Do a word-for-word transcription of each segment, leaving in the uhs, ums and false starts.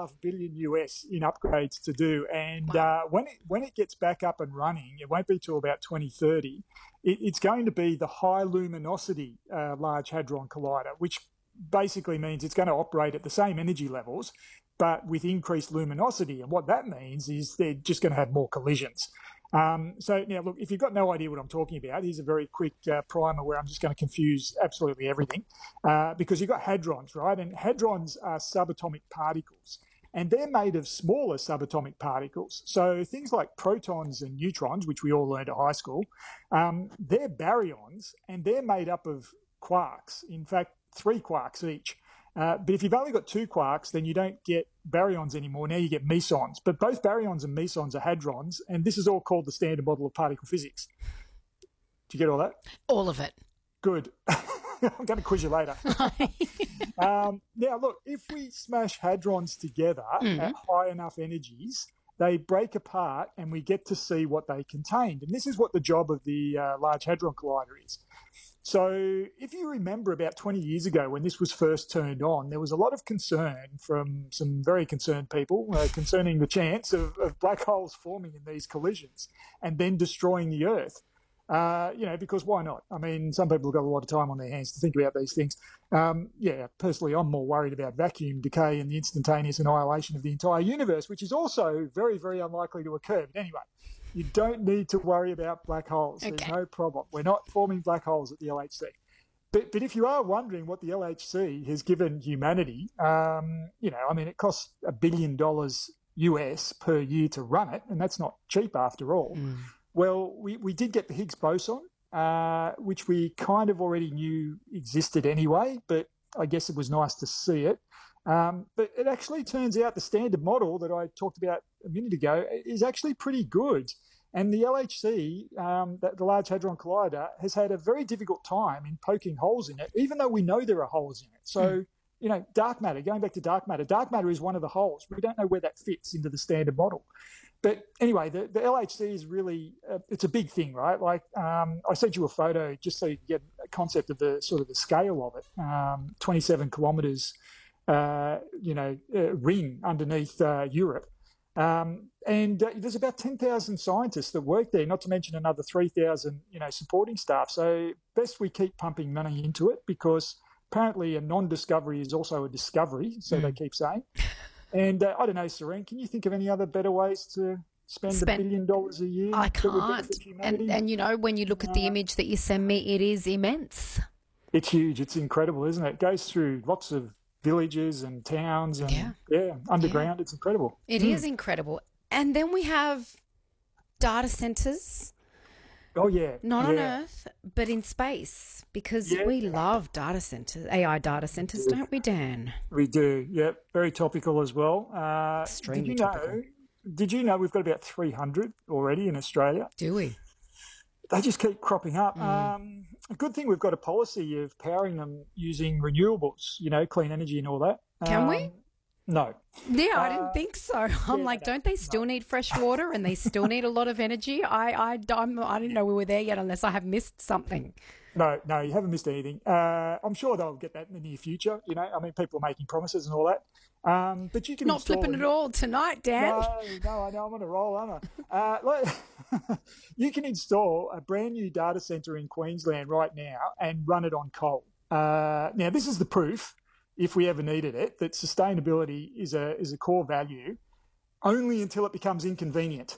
half billion U S in upgrades to do. And uh, when it when it gets back up and running, it won't be till about twenty thirty. It, it's going to be the high luminosity uh, Large Hadron Collider, which basically means it's going to operate at the same energy levels, but with increased luminosity. And what that means is they're just going to have more collisions. Um, so now, look, if you've got no idea what I'm talking about, here's a very quick uh, primer where I'm just going to confuse absolutely everything, uh, because you've got hadrons, right? And hadrons are subatomic particles, and they're made of smaller subatomic particles. So things like protons and neutrons, which we all learned at high school, um, they're baryons, and they're made up of quarks. In fact, three quarks each. Uh, but if you've only got two quarks, then you don't get baryons anymore. Now you get mesons. But both baryons and mesons are hadrons, and this is all called the standard model of particle physics. Did you get all that? All of it. Good. I'm going to quiz you later. um, now, look, if we smash hadrons together mm. at high enough energies, they break apart and we get to see what they contained. And this is what the job of the uh, Large Hadron Collider is. So if you remember about twenty years ago when this was first turned on, there was a lot of concern from some very concerned people uh, concerning the chance of, of black holes forming in these collisions and then destroying the Earth. Uh, you know, because why not? I mean, some people have got a lot of time on their hands to think about these things. Um, yeah, personally, I'm more worried about vacuum decay and the instantaneous annihilation of the entire universe, which is also very, very unlikely to occur. But anyway, you don't need to worry about black holes. Okay. There's no problem. We're not forming black holes at the L H C. But, but if you are wondering what the L H C has given humanity, um, you know, I mean, it costs a billion dollars U S per year to run it, and that's not cheap after all. Mm. Well, we, we did get the Higgs boson, uh, which we kind of already knew existed anyway, but I guess it was nice to see it. Um, but it actually turns out the standard model that I talked about a minute ago is actually pretty good. And the L H C, um, the, the Large Hadron Collider, has had a very difficult time in poking holes in it, even though we know there are holes in it. So, mm. you know, dark matter, going back to dark matter, dark matter is one of the holes. We don't know where that fits into the standard model. But anyway, the, the L H C is really, uh, it's a big thing, right? Like um, I sent you a photo just so you can get a concept of the sort of the scale of it. Um, twenty-seven kilometres, uh, you know, uh, ring underneath uh, Europe. Um, and uh, there's about ten thousand scientists that work there, not to mention another three thousand, you know, supporting staff. So best we keep pumping money into it, because apparently a non-discovery is also a discovery, so mm. they keep saying. And uh, I don't know, Serene, can you think of any other better ways to spend, spend a billion dollars a year? I can't. And, and, you know, when you look at the uh, image that you send me, it is immense. It's huge. It's incredible, isn't it? It goes through lots of villages and towns and, yeah, yeah underground. Yeah. It's incredible. It mm. is incredible. And then we have data centres. Oh, yeah. Not yeah. on Earth, but in space, because yeah. we love data centres, A I data centres, don't we, Dan? We do, yep. Very topical as well. Uh, Extremely did you topical. Know, did you know we've got about three hundred already in Australia? Do we? They just keep cropping up. Mm. Um, a good thing we've got a policy of powering them using renewables, you know, clean energy and all that. Can um, we? No. Yeah, I uh, didn't think so. I'm yeah, like, no, don't they still no. need fresh water and they still need a lot of energy? I, I, I'm, I didn't know we were there yet unless I have missed something. No, no, you haven't missed anything. Uh, I'm sure they'll get that in the near future. You know, I mean, people are making promises and all that. Um, but you can not flipping it all tonight, Dan. No, no, I know I'm on a roll, aren't I? Uh, like, you can install a brand new data centre in Queensland right now and run it on coal. Uh, now, this is the proof, if we ever needed it, that sustainability is a is a core value, only until it becomes inconvenient.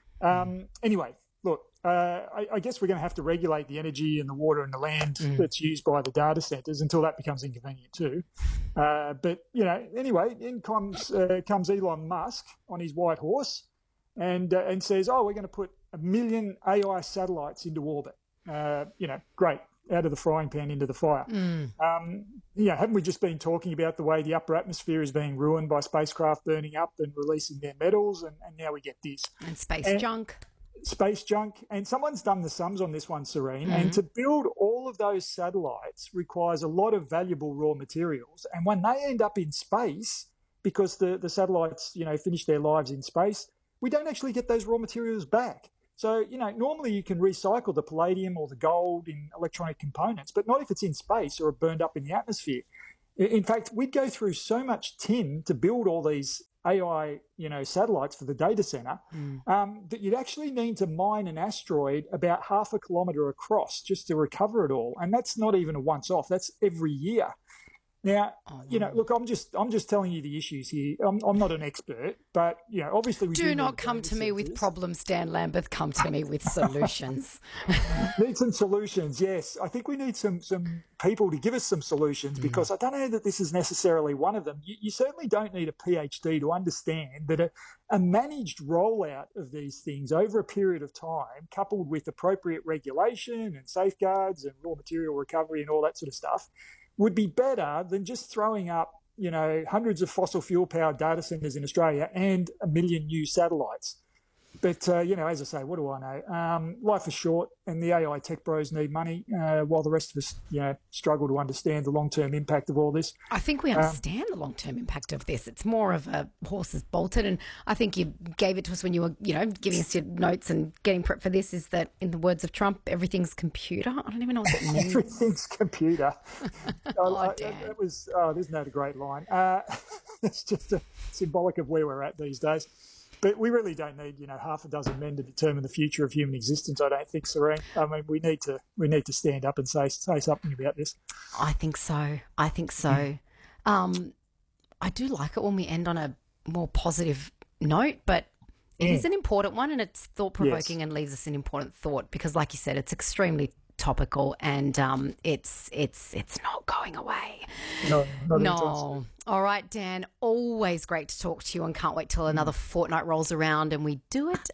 Um, anyway, look. Uh, I, I guess we're going to have to regulate the energy and the water and the land mm. that's used by the data centres until that becomes inconvenient too. Uh, but, you know, anyway, in comes, uh, comes Elon Musk on his white horse and uh, and says, oh, we're going to put a million A I satellites into orbit. Uh, you know, great, out of the frying pan into the fire. Mm. Um, yeah, haven't we just been talking about the way the upper atmosphere is being ruined by spacecraft burning up and releasing their metals, and, and now we get this. And space and, junk. Space junk, and someone's done the sums on this one, Serene, mm-hmm. and to build all of those satellites requires a lot of valuable raw materials, and when they end up in space, because the, the satellites, you know, finish their lives in space, we don't actually get those raw materials back. So, you know, normally you can recycle the palladium or the gold in electronic components, but not if it's in space or burned up in the atmosphere. In fact, we'd go through so much tin to build all these A I, you know, satellites for the data center, mm. um, that you'd actually need to mine an asteroid about half a kilometre across just to recover it all. And that's not even a once-off. That's every year. Now, oh, no. you know, look, I'm just I'm just telling you the issues here. I'm, I'm not an expert, but, you know, obviously we do, do not come to me with problems, Dan Lambeth. Come to me with solutions. Need some solutions, yes. I think we need some some people to give us some solutions, because mm. I don't know that this is necessarily one of them. You, you certainly don't need a PhD to understand that a, a managed rollout of these things over a period of time, coupled with appropriate regulation and safeguards and raw material recovery and all that sort of stuff, would be better than just throwing up, you know, hundreds of fossil fuel powered data centers in Australia and a million new satellites. But, uh, you know, as I say, what do I know? Um, life is short, and the A I tech bros need money, uh, while the rest of us, you know, struggle to understand the long-term impact of all this. I think we understand um, the long-term impact of this. It's more of a horses bolted, and I think you gave it to us when you were, you know, giving us your notes and getting prepped for this, is that, in the words of Trump, everything's computer. I don't even know what that means. Everything's computer. oh, I, Dan. That was, oh, isn't that a great line? Uh, it's just a, symbolic of where we're at these days. But we really don't need, you know, half a dozen men to determine the future of human existence, I don't think, Serene. I mean, we need to we need to stand up and say say something about this. I think so. I think so. Mm. Um, I do like it when we end on a more positive note, but it mm. is an important one, and it's thought-provoking, yes. and leaves us an important thought, because, like you said, it's extremely topical, and um, it's it's it's not going away. No, not no. All right, Dan, always great to talk to you, and can't wait till another mm. fortnight rolls around and we do it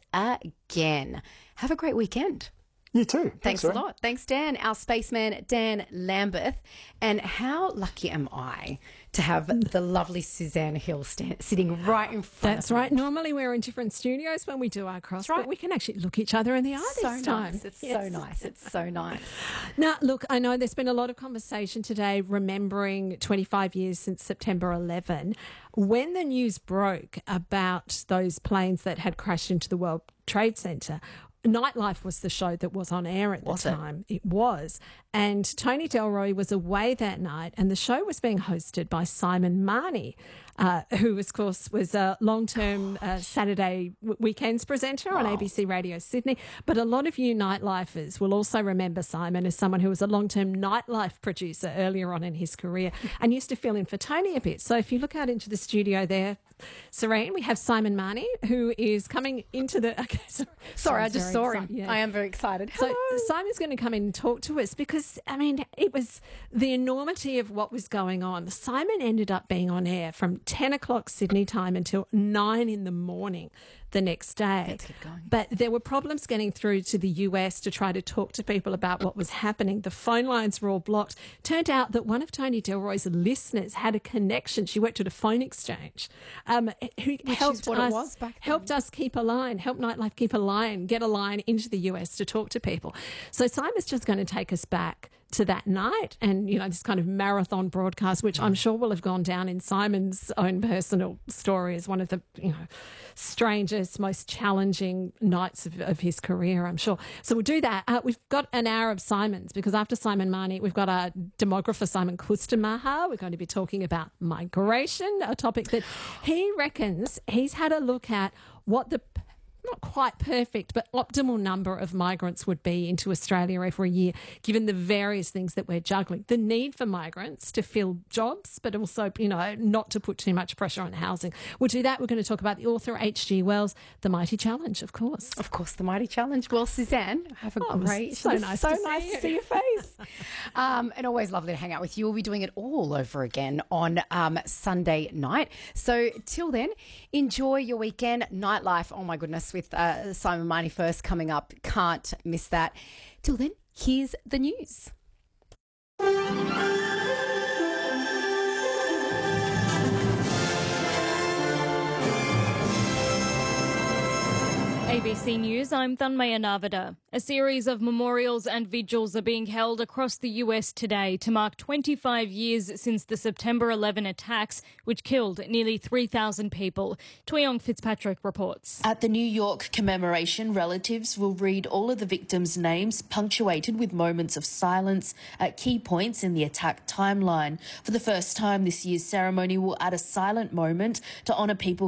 again. Have a great weekend. You too. Thanks, Thanks a lot. Thanks, Dan, our spaceman, Dan Lambeth. And how lucky am I to have the lovely Suzanne Hill stand, sitting right in front That's of me. right. Normally we're in different studios when we do our cross, right. but we can actually look each other in the eye so this time. Nice. It's yes. so nice. It's so nice. Now, look, I know there's been a lot of conversation today remembering twenty-five years since September eleventh, when the news broke about those planes that had crashed into the World Trade Center. Nightlife was the show that was on air at the was time. It? it was. And Tony Delroy was away that night, and the show was being hosted by Simon Marnie, uh, who, of course, was a long-term uh, Saturday w- weekends presenter wow. on A B C Radio Sydney. But a lot of you nightlifers will also remember Simon as someone who was a long-term nightlife producer earlier on in his career and used to fill in for Tony a bit. So if you look out into the studio there, Serene, we have Simon Marnie, who is coming into the... Okay, sorry, sorry I just saw him. Yeah. I am very excited. Hello. So Simon's going to come in and talk to us because, I mean, it was the enormity of what was going on. Simon ended up being on air from ten o'clock Sydney time until nine in the morning the next day. But there were problems getting through to the U S to try to talk to people about what was happening. The phone lines were all blocked. Turned out that one of Tony Delroy's listeners had a connection. She worked at a phone exchange um, who Which helped, what us, it was back then. helped us keep a line, help Nightlife keep a line, get a line into the U S to talk to people. So Simon's just going to take us back to that night and, you know, this kind of marathon broadcast, which I'm sure will have gone down in Simon's own personal story as one of the, you know, strangest, most challenging nights of, of his career, I'm sure. So we'll do that. Uh, we've got an hour of Simon's because after Simon Marnie, we've got our demographer, Simon Kustamala. We're going to be talking about migration, a topic that he reckons he's had a look at what the not quite perfect, but optimal number of migrants would be into Australia every year, given the various things that we're juggling. The need for migrants to fill jobs, but also, you know, not to put too much pressure on housing. We'll do that. We're going to talk about the author H G Wells, The Mighty Challenge, of course. Of course, The Mighty Challenge. Well, Suzanne, have a oh, great... So nice so to nice see to see your face. um, and always lovely to hang out with you. We'll be doing it all over again on um, Sunday night. So till then, enjoy your weekend. Nightlife, oh my goodness, with uh, Simon Marnie first coming up. Can't miss that. Till then, here's the news. A B C News, I'm Thanmaya Navada. A series of memorials and vigils are being held across the U S today to mark twenty-five years since the September eleventh attacks, which killed nearly three thousand people. Tuyong Fitzpatrick reports. At the New York commemoration, relatives will read all of the victims' names, punctuated with moments of silence at key points in the attack timeline. For the first time, this year's ceremony will add a silent moment to honour people